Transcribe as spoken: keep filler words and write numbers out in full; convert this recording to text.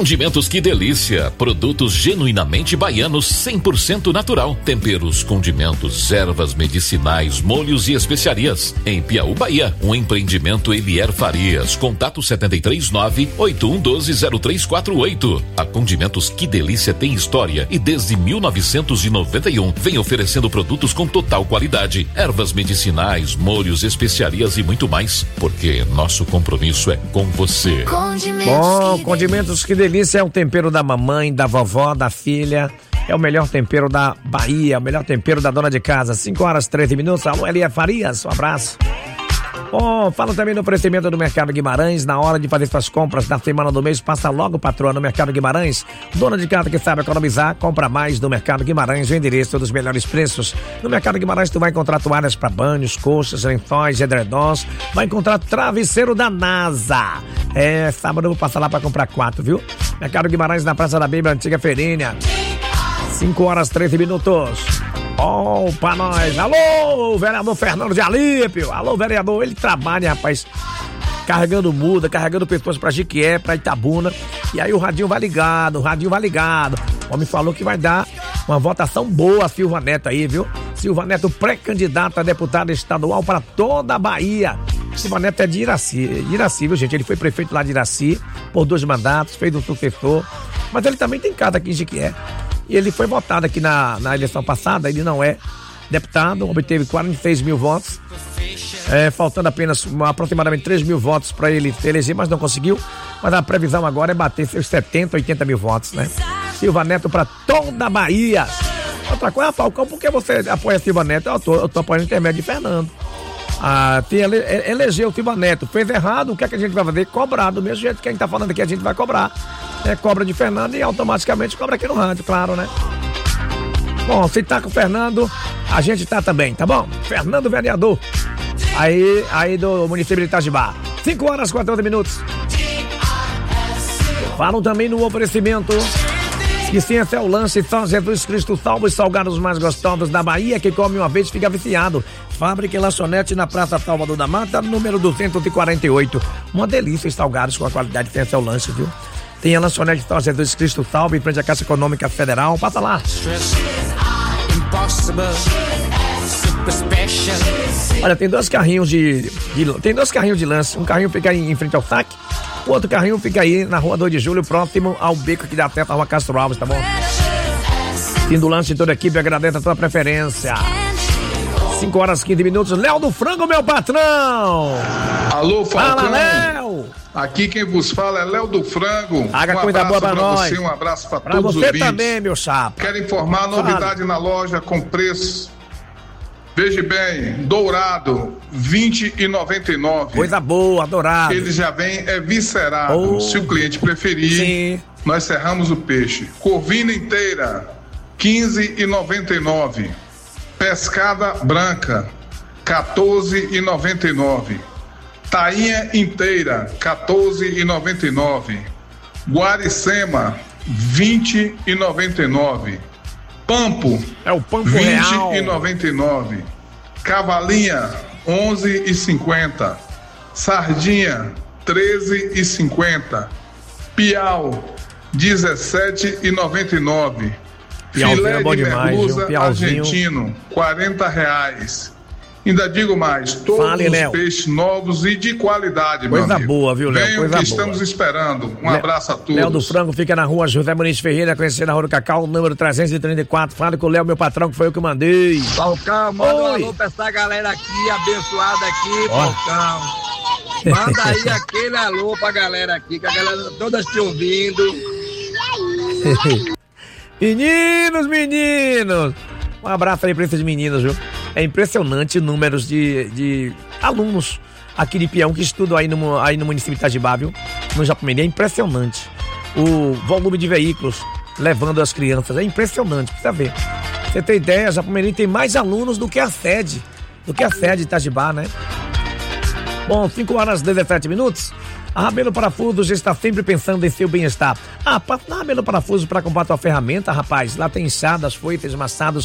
Condimentos Que Delícia, produtos genuinamente baianos, cem por cento natural. Temperos, condimentos, ervas medicinais, molhos e especiarias. Em Piauí, Bahia, um empreendimento Elier Farias. Contato sete três nove, oito um um dois, zero três quatro oito. A Condimentos Que Delícia tem história e desde mil novecentos e noventa e um vem oferecendo produtos com total qualidade, ervas medicinais, molhos, especiarias e muito mais, porque nosso compromisso é com você. Condimentos Bom, que Condimentos Que Delícia é o tempero da mamãe, da vovó, da filha. É o melhor tempero da Bahia, o melhor tempero da dona de casa. cinco horas, treze minutos. Alô, Elia Farias, um abraço. Bom, fala também no oferecimento do Mercado Guimarães. Na hora de fazer suas compras na semana do mês, passa logo, patroa, no Mercado Guimarães. Dona de casa que sabe economizar, compra mais do Mercado Guimarães, o endereço dos melhores preços. No Mercado Guimarães tu vai encontrar toalhas para banhos, colchas, lençóis, edredons. Vai encontrar travesseiro da NASA. É, sábado eu vou passar lá para comprar quatro, viu? Mercado Guimarães na Praça da Bíblia, Antiga Feirinha. cinco horas, treze minutos. Oh, pra nós. Alô, vereador Fernando de Alípio. Alô, vereador. Ele trabalha, rapaz, carregando muda, carregando pessoas pra Jiquié, pra Itabuna. E aí o radinho vai ligado, o radinho vai ligado. O homem falou que vai dar uma votação boa a Silva Neto aí, viu? Silva Neto, pré-candidato a deputado estadual para toda a Bahia. Silva Neto é de Iraci, de Iraci, viu, gente? Ele foi prefeito lá de Iraci por dois mandatos, fez um sucessor. Mas ele também tem casa aqui em Jiquié. E ele foi votado aqui na, na eleição passada, ele não é deputado, obteve quarenta e seis mil votos, é, faltando apenas uma, aproximadamente três mil votos para ele eleger, mas não conseguiu. Mas a previsão agora é bater seus setenta, oitenta mil votos, né? Silva Neto para toda a Bahia. Outra coisa, Falcão, por que você apoia Silva Neto? Eu tô, eu tô apoiando o intermédio de Fernando. Ah, tem ele, elegeu o Silva Neto, fez errado, o que é que a gente vai fazer? Cobrar, do mesmo jeito que a gente tá falando aqui, a gente vai cobrar. É, cobra de Fernando e automaticamente cobra aqui no rádio, claro, né? Bom, se tá com o Fernando, a gente tá também, tá bom? Fernando vereador, aí, aí do município de Itajibá. cinco horas e quatorze minutos. Falam também no oferecimento que ciência é o lanche São Jesus Cristo salva os salgados mais gostosos da Bahia, que come uma vez e fica viciado. Fábrica e lanchonete na Praça Salvador da Mata, número duzentos e quarenta e oito. Uma delícia os salgados com a qualidade de ciência é o lanche, viu? Tem a lanchonete São Jesus Cristo salva em frente à Caixa Econômica Federal. Passa lá. Olha, tem dois carrinhos de, de tem dois carrinhos de lanche. Um carrinho fica aí em frente ao saque. O outro carrinho fica aí na rua dois de julho, próximo ao beco que dá até a rua Castro Alves, tá bom? Fim do lanche, toda a equipe agradece a tua preferência. cinco horas e quinze minutos. Léo do Frango, meu patrão! Alô, Falcão! Fala, Léo! Aqui quem vos fala é Léo do Frango. Haga um coisa abraço boa pra, pra nós. você, um abraço pra, pra todos os você ouvintes. também, meu chapa. Quero informar a novidade na loja com preço. Veja bem, dourado, vinte reais e noventa e nove centavos. Coisa boa, dourado. Ele já vem é viscerado. Oh. Se o cliente preferir, Sim. nós serramos o peixe. Corvina inteira, quinze reais e noventa e nove centavos. Pescada branca, quatorze reais e noventa e nove centavos. Tainha inteira, quatorze reais e noventa e nove centavos. Guaricema, vinte reais e noventa e nove centavos. Pampo, é o Pampo vinte real. e noventa e nove. Cavalinha, onze e cinquenta. Sardinha, treze e cinquenta. Piau, dezessete e noventa e nove. Piauzinho Filé é bom de demais, merluza viu? Piauzinho. argentino, quarenta reais. Ainda digo mais, todos Fale, os Léo. peixes novos e de qualidade, meu Coisa amigo. boa, viu, Léo? Venham Coisa que boa. estamos esperando. Um Lé- abraço a todos. Léo do Frango fica na rua José Muniz Ferreira, conhecendo a Rua do Cacau, número trezentos e trinta e quatro. Fala com o Léo, meu patrão, que foi eu que mandei. Falcão, manda um Oi. alô pra essa galera aqui, abençoada aqui, Ó. Falcão. Manda aí aquele alô pra galera aqui, que a galera toda te ouvindo. Meninos, meninos! Um abraço aí pra esses meninos, viu? É impressionante os números de, de alunos aqui de Pião que estudam aí no, aí no município de Itajibá, viu? No Japumeri, é impressionante. O volume de veículos levando as crianças, é impressionante, precisa ver. Você tem ideia, Japumeri tem mais alunos do que a sede, do que a sede de Itajibá, né? Bom, cinco horas e dezessete minutos. A Rabelo Parafusos está sempre pensando em seu bem-estar. Ah, passa na Rabelo Parafusos para comprar tua ferramenta, rapaz. Lá tem enxadas, foices, maçados,